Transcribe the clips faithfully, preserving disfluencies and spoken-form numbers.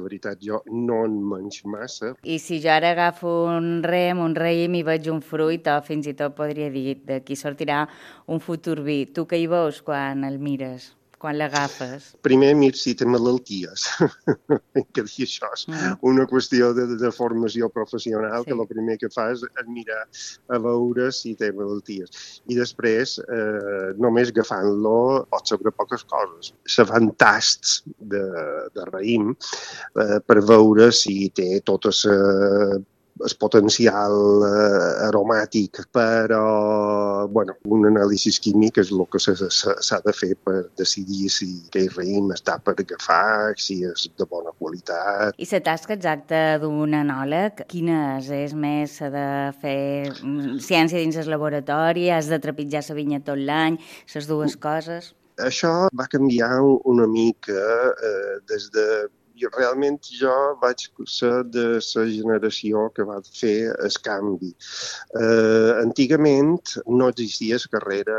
veritat, jo no en menys massa. I si jo ara agafo un rem, un raïm i veig un fruit, o fins i tot podria dir d'aquí sortirà un futur vi, tu què hi veus quan el mires, quan l'agafes? Primer mir si té malalties, que dir això és mm. una qüestió de, de formació professional, sí. Que el primer que fas és mirar a veure si té malalties. I després, eh, només agafant-lo, pots saber poques coses. Se fan tasts de, de raïm eh, per veure si té tota la el potencial eh, aromàtic, però bueno, un anàlisi químic és el que s'ha de fer per decidir si aquell raïm està per agafar, si és de bona qualitat. I la tasca exacta d'un enòleg, quina és? És més, s'ha de fer ciència dins el laboratori, has de trepitjar la vinya tot l'any, les dues coses? Això va canviar una mica eh, des de jo, realment jo vaig ser de la generació que va fer el canvi. Eh, antigament no existia la carrera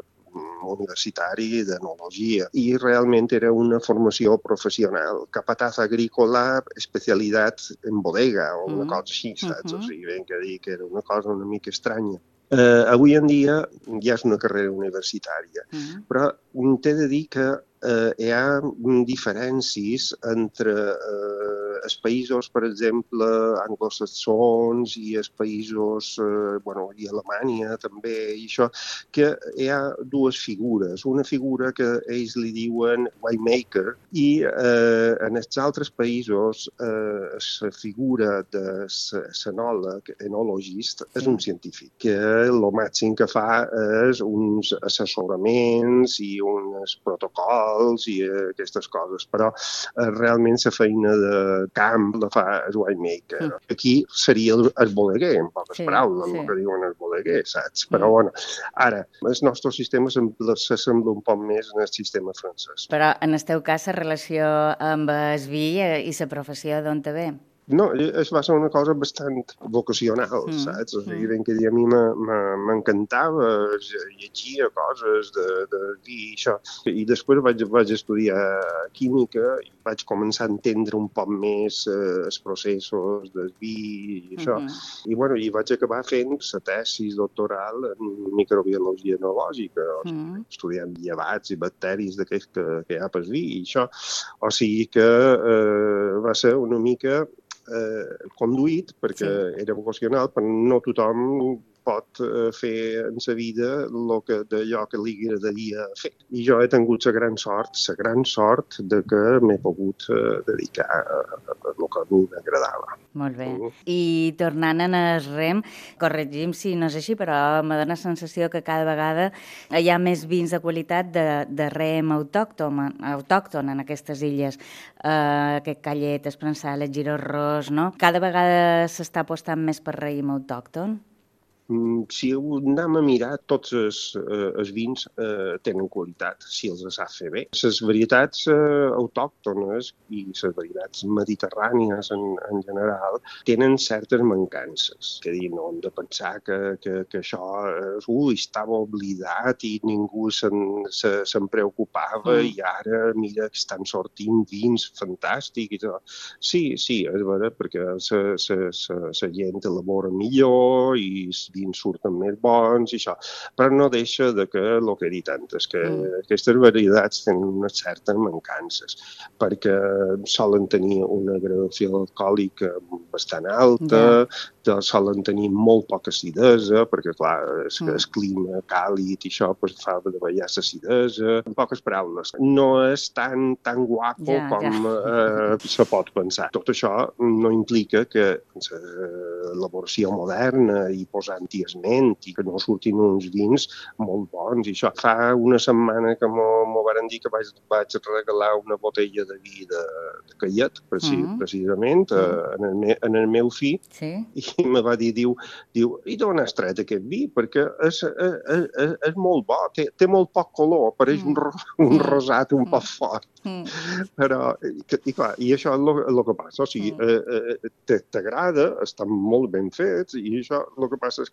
universitari d'enologia i realment era una formació professional. Capataz agrícola, especialitat en bodega o una mm. cosa així, saps? Uh-huh. O sigui, ben que dir que era una cosa una mica estranya. Eh, avui en dia ja és una carrera universitària, uh-huh. però t'he de dir que eh, hi ha diferències entre eh, els països, per exemple, anglosaxons i els països, eh, bueno, i Alemanya també, i això, que hi ha dues figures. Una figura que ells li diuen winemaker i eh, en els altres països eh, la figura de l'enòleg, enologist, sí. És un científic, que el màxim que fa és uns assessoraments i uns protocols i aquestes coses, però eh, realment la feina de camp la fa el winemaker. Mm. Aquí seria el, el bodeguer, en poques sí, paraules, sí. El que diuen el bodeguer, saps? Però, mm. bueno, ara, el nostre sistema s'assembla un poc més en el sistema francès. Però, en el teu cas, la relació amb el vi i la professió d'on te ve? No, es va ser una cosa bastant vocacional, mm. saps? O sigui, ben que dir, a mi m'encantava llegir coses de, de vi i això. I després vaig, vaig estudiar química i vaig començar a entendre un poc més eh, els processos del vi i això. Mm-hmm. I, bueno, i vaig acabar fent la tesi doctoral en microbiologia enològica, o sigui, mm. estudiant llevats i bacteris d'aquells que, que hi ha pel vi i això. O sigui que eh, va ser una mica Eh, conduït, perquè sí. Era vocacional, però no tothom pot eh, fer en sa vida el que d'allò que li agradaria fer. I jo he tingut la gran sort, la gran sort de que m'he pogut eh, dedicar a, a, a el que a mi m'agradava. Molt bé. Mm. I tornant en el rem, corregim si no és així, però me dóna la sensació que cada vegada hi ha més vins de qualitat de, de rem autòcton, autòcton en aquestes illes. Uh, aquest Callet, Esprensal, el Giró-ros, no? Cada vegada s'està apostant més per raïm autòcton? Si anem a mirar, tots els, eh, els vins eh, tenen qualitat, si els sap fer bé. Les varietats eh, autòctones i les varietats mediterrànies en, en general tenen certes mancances. Que dir, no hem de pensar que, que, que això és, ui, estava oblidat i ningú se'n, se, se'n preocupava mm. i ara, mira, que estan sortint vins fantàstics. Sí, sí, és veritat, perquè la gent elabora millor i vins surten més bons i això, però no deixa de que el que he dit antes, que mm. aquestes varietats tenen unes certes mancances, perquè solen tenir una gradació alcohòlica bastant alta, yeah. solen tenir molt poca acidesa, perquè clar, és que mm. el clima càlid i això pues, fa de ballar l'acidesa. En poques paraules, no és tan, tan guapo yeah, com yeah. Eh, se pot pensar. Tot això no implica que l'elaboració moderna i posar antiesment i que no surtin uns vins molt bons i això. Fa una setmana que m'ho varen dir que vaig, vaig regalar una botella de vi de, de Callet, preci, mm. precisament, mm. Eh, en, el me, en el meu fill, sí. I me va dir, diu, diu i d'on has tret aquest vi? Perquè és, és, és, és molt bo, té, té molt poc color, pareix mm. un, ro, un mm. rosat un mm. poc fort. Mm. Però, i, clar, i això és el que passa, o sigui, mm. eh, eh, t'agrada, estan molt ben fets i això el que passa és que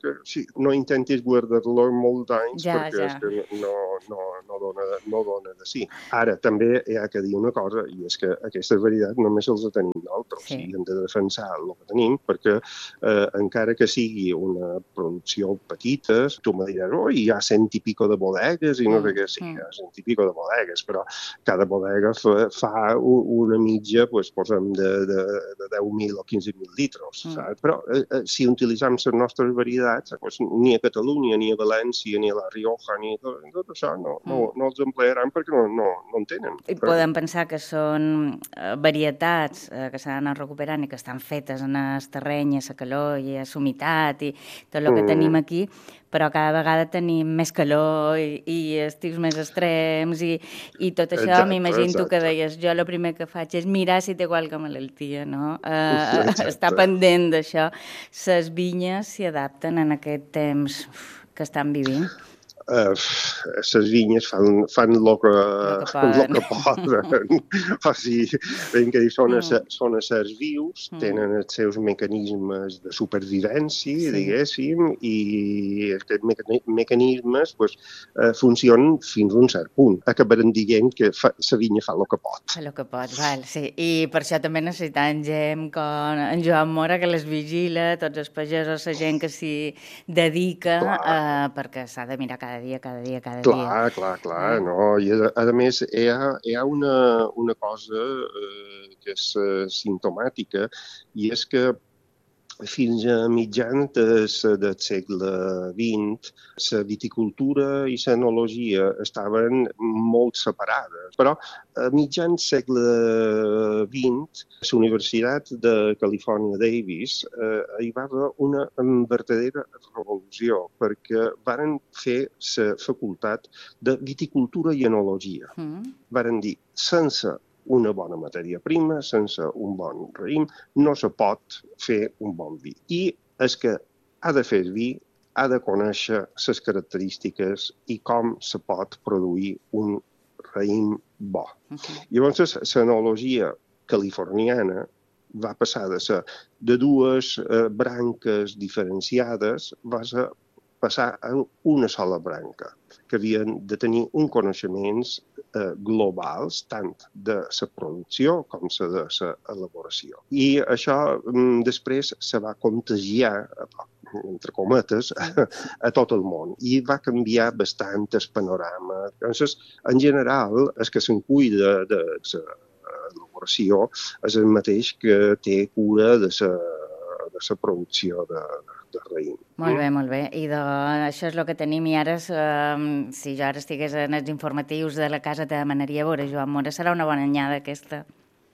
que sí, no intentis guardar-lo molts anys Ja, perquè ja. és que no, no, no, dona, no dona de sí. Ara, també hi ha que dir una cosa, i és que aquestes varietats només els tenim nosaltres, Sí. i hem de defensar el que tenim, perquè eh, encara que sigui una producció petita, tu me diràs, oh, hi ha cent i pico de bodegues, i no sé Mm, què, sí, mm. hi ha cent i pico de bodegues, però cada bodega fa, fa una mitja, doncs, posem de, de, de deu mil o quinze mil litres, Mm. saps? Però eh, eh, si utilitzem les nostres varietats, doncs, ni a Catalunya, ni a València, ni a La Rioja, ni a tot, tot això, no, no, no els emplearan perquè no, no, no en tenen. I podem pensar que són eh, varietats eh, que s'han anat recuperant i que estan fetes en el terreny, a la calor i a la humitat i tot el que Mm. tenim aquí, però cada vegada tenim més calor i, i estius més extrems i, i tot això, Exacte, m'imagino que exacte. deies, jo el primer que faig és mirar si té qualque malaltia, no? Eh, Exacte. estar pendent d'això. Les vinyes s'hi adapten en aquest temps que estan vivint. Uh, les vinyes fan, fan el que, Lo que lo poden. que poden. O sigui, ben que són, Mm. mm. són éssers vius, Mm. tenen els seus mecanismes de supervivència, Sí. diguéssim, i aquests meca mecanismes pues, uh, funcionen fins a un cert punt. Acabarem dient que la vinya fa el que pot. Fa el que pot, val, sí. I per això també necessitem gent com en Joan Mora, que les vigila, tots els pagesos, la gent que s'hi dedica, eh, perquè s'ha de mirar cada dia, cada dia, cada Clar, dia. clar, clar, Eh? no? I a, a més hi ha, hi ha una, una cosa eh, que és eh, simptomàtica i és que fins a mitjans del, del segle vint, la viticultura i l'enologia estaven molt separades. Però a mitjans segle vint, la Universitat de Califòrnia Davis eh, hi va haver una verdadera revolució perquè varen fer la facultat de viticultura i enologia. Mm. Varen dir, sense una bona matèria prima, sense un bon raïm, no se pot fer un bon vi. I el que ha de fer vi ha de conèixer les característiques i com se pot produir un raïm bo. Uh-huh. Llavors, l'enologia californiana va passar de ser de dues eh, branques diferenciades, va ser passar a una sola branca, que havien de tenir un coneixements eh, globals, tant de la producció com de l'elaboració. I això mm, després se va contagiar, entre cometes, a, a tot el món i va canviar bastant el panorama. Llavors, en general, el que se'n cuida de l'elaboració és el mateix que té cura de la de la producció de, de raïm. Molt bé, molt bé. I de, això és el que tenim. I ara, eh, si jo ara estigués en els informatius de la casa, te demanaria a veure, Joan Mora, serà una bona anyada aquesta?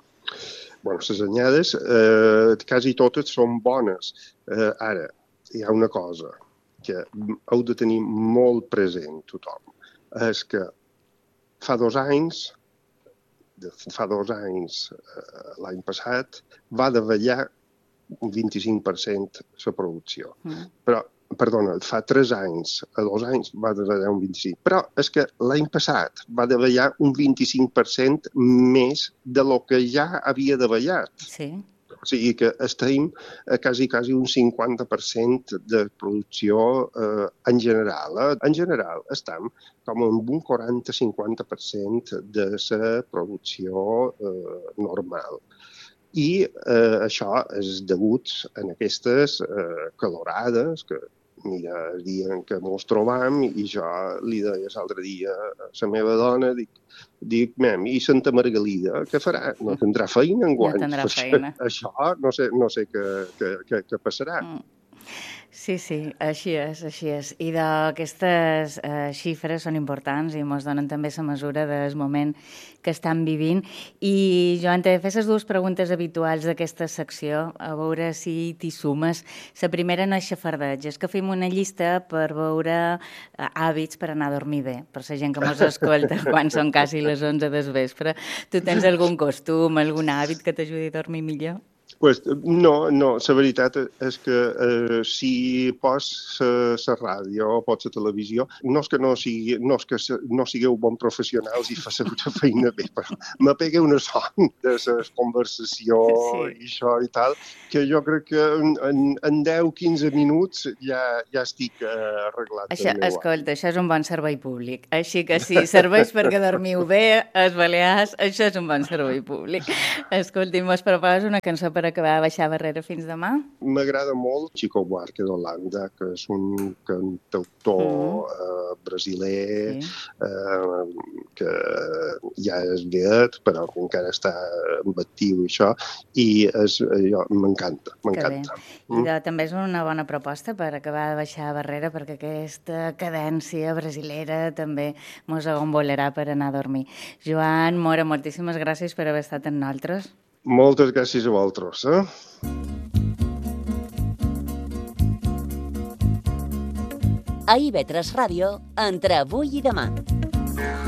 Bueno, les anyades eh, quasi totes són bones. Eh, ara, hi ha una cosa que heu de tenir molt present tothom. És que fa dos anys, fa dos anys, eh, l'any passat, va davallar un vint-i-cinc per cent la producció. Mm. Però, perdona, fa tres anys, a dos anys va davallar un vint-i-cinc. Però és que l'any passat va davallar un vint-i-cinc per cent més de lo que ja havia davallat. Sí. O sigui que estem a quasi, quasi un cinquanta per cent de producció eh, en general. Eh? En general estem com en un quaranta-cinquanta per cent de la producció eh, normal. I eh, això és degut a aquestes eh, calorades que, mira, el dia en què ens trobam i jo li deia l'altre dia a la meva dona, dic, dic mem, i Santa Margalida, què farà? No tindrà feina enguany. No tindrà feina. Això no sé, no sé què, què, què, què passarà. Mm. Sí, sí, així és, així és. I d'aquestes eh, xifres són importants i ens donen també la mesura del moment que estan vivint. I, Joan, t'he de fer les dues preguntes habituals d'aquesta secció, a veure si t'hi sumes. La primera no és xafardeig, és que fem una llista per veure eh, hàbits per anar a dormir bé, per la gent que mos escolta quan són quasi les onze del vespre. Tu tens algun costum, algun hàbit que t'ajudi a dormir millor? Pues, no, no, la veritat és que eh, si pots la ràdio o pots la televisió, no és que no, sigui, no, és que no sigueu bons professionals i feu la feina bé, però me pega una son de la conversació sí. i això i tal, que jo crec que en, en deu a quinze minuts ja, ja estic eh, arreglat. Això, escolta, això és un bon servei públic. Així que si serveix perquè dormiu bé, els Balears, això és un bon servei públic. Escolti, mos proposes una cançó per acabar a baixar barrera fins demà? M'agrada molt Chico Buarque d'Holanda, que és un cantautor mm. eh, brasiler, sí. eh, que ja és vell, però que encara està actiu i això, i és, jo, m'encanta, m'encanta. Mm. I de, també és una bona proposta per acabar de baixar barrera, perquè aquesta cadència brasilera també mos agombolarà per anar a dormir. Joan Mora, moltíssimes gràcies per haver estat amb nosaltres. Moltes gràcies a vosaltres. Eh? A I V tres Ràdio, entre avui i demà.